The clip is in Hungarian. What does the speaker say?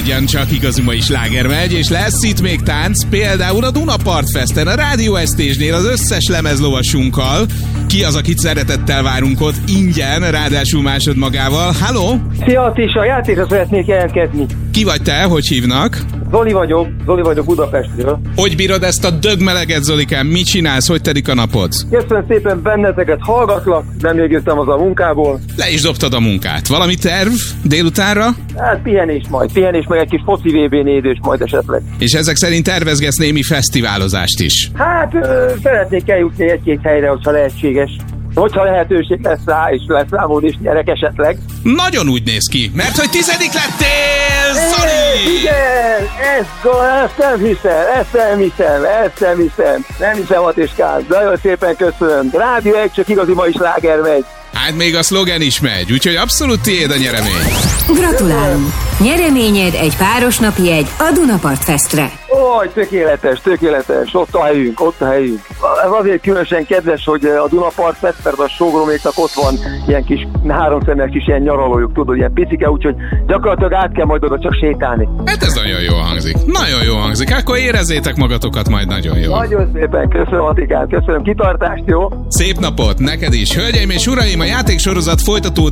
maradjan csak, igazi mai sláger megy, és lesz itt még tánc, például a Dunapart Festen, a Rádió ST-snél az összes lemezlovasunkkal. Ki az, akit szeretettel várunk ott ingyen, ráadásul másodmagával. Halló? Szia, Attisa, játékra szeretnék jelentkezni. Ki vagy te? Hogy hívnak? Zoli vagyok Budapestről. Hogy bírod ezt a dögmeleget, Zolikám? Mit csinálsz? Hogy telik a napod? Köszönöm szépen, benneteket hallgatlak, nem érkeztem az a munkából. Le is dobtad a munkát. Valami terv délutánra? Hát pihenés meg egy kis foci VB nézés majd esetleg. És ezek szerint tervezgetsz némi fesztiválozást is? Hát szeretnék eljutni egy-két helyre, hogyha lehetséges. Hogyha lehetőség lesz rá, és lesz rámód, és nyerek esetleg. Nagyon úgy néz ki, mert hogy 10. lettél, Zoli! Igen, ezt nem hiszem. Nem hiszem, Attiskám. Nagyon szépen köszönöm. Rádió egy, csak igazi mai sláger megy. Hát még a szlogen is megy, úgyhogy abszolút tiéd a nyeremény. Gratulálunk! Nyereményed egy párosnapi jegy a Dunapart Festre. Ó, tökéletes, ott a helyünk. Ez azért különösen kedves, hogy a Dunapart Fest, mert a sógoroméknak ott van ilyen kis háromszemes kis ilyen nyaralójuk, tudod, ilyen picike, úgyhogy gyakorlatilag át kell majd oda csak sétálni. Hát ez nagyon jól hangzik. Akkor érezzétek magatokat majd nagyon jól. Nagyon szépen köszönöm, Attikát, köszönöm, kitartást, jó? Szép napot, neked is. Hölgyeim és uraim, a játéksorozat folytatódik.